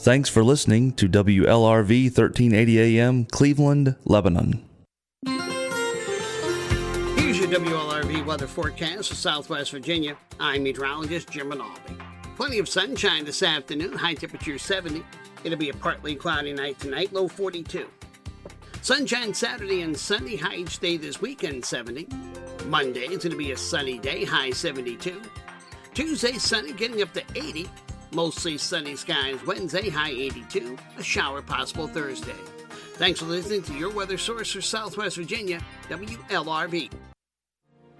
Thanks for listening to WLRV 1380 AM, Cleveland, Lebanon. Here's your WLRV weather forecast for Southwest Virginia. I'm meteorologist Jim Rinaldi. Plenty of sunshine this afternoon, high temperature 70. It'll be a partly cloudy night tonight, low 42. Sunshine Saturday and Sunday, high each day this weekend, 70. Monday, it's going to be a sunny day, high 72. Tuesday, sunny, getting up to 80. Mostly sunny skies Wednesday, high 82. A shower possible Thursday. Thanks for listening to your weather source for Southwest Virginia, WLRV.